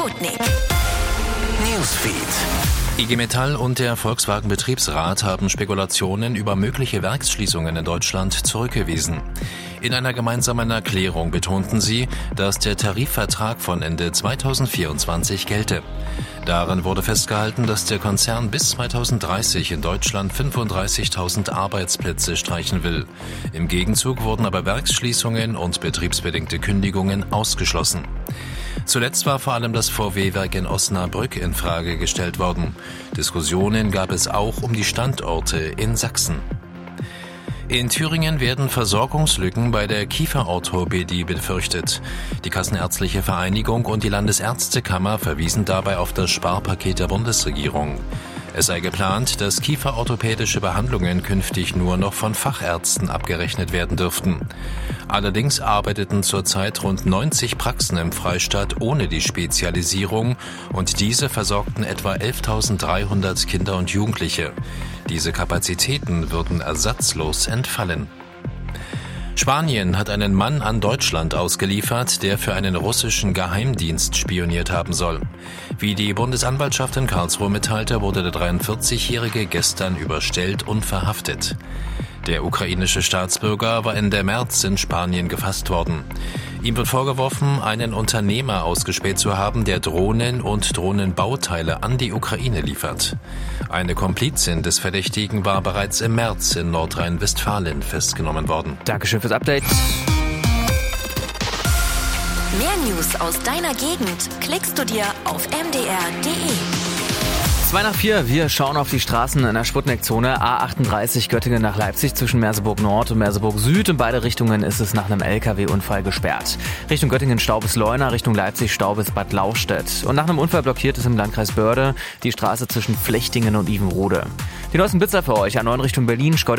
Sputnik Newsfeed. IG Metall und der Volkswagen Betriebsrat haben Spekulationen über mögliche Werksschließungen in Deutschland zurückgewiesen. In einer gemeinsamen Erklärung betonten sie, dass der Tarifvertrag von Ende 2024 gelte. Darin wurde festgehalten, dass der Konzern bis 2030 in Deutschland 35.000 Arbeitsplätze streichen will. Im Gegenzug wurden aber Werksschließungen und betriebsbedingte Kündigungen ausgeschlossen. Zuletzt war vor allem das VW-Werk in Osnabrück in Frage gestellt worden. Diskussionen gab es auch um die Standorte in Sachsen. In Thüringen werden Versorgungslücken bei der Kieferorthopädie befürchtet. Die Kassenärztliche Vereinigung und die Landesärztekammer verwiesen dabei auf das Sparpaket der Bundesregierung. Es sei geplant, dass kieferorthopädische Behandlungen künftig nur noch von Fachärzten abgerechnet werden dürften. Allerdings arbeiteten zurzeit rund 90 Praxen im Freistaat ohne die Spezialisierung und diese versorgten etwa 11.300 Kinder und Jugendliche. Diese Kapazitäten würden ersatzlos entfallen. Spanien hat einen Mann an Deutschland ausgeliefert, der für einen russischen Geheimdienst spioniert haben soll. Wie die Bundesanwaltschaft in Karlsruhe mitteilte, wurde der 43-Jährige gestern überstellt und verhaftet. Der ukrainische Staatsbürger war Ende März in Spanien gefasst worden. Ihm wird vorgeworfen, einen Unternehmer ausgespäht zu haben, der Drohnen und Drohnenbauteile an die Ukraine liefert. Eine Komplizin des Verdächtigen war bereits im März in Nordrhein-Westfalen festgenommen worden. Dankeschön fürs Update. Mehr News aus deiner Gegend klickst du dir auf mdr.de. 3:02, wir schauen auf die Straßen in der Sputnik-Zone. A38 Göttingen nach Leipzig zwischen Merseburg Nord und Merseburg Süd. In beide Richtungen ist es nach einem LKW-Unfall gesperrt. Richtung Göttingen Stau bis Leuna, Richtung Leipzig Stau bis Bad Lauchstädt. Und nach einem Unfall blockiert es im Landkreis Börde die Straße zwischen Flechtingen und Ivenrode. Die neuesten Blitzer für euch, A9 Richtung Berlin,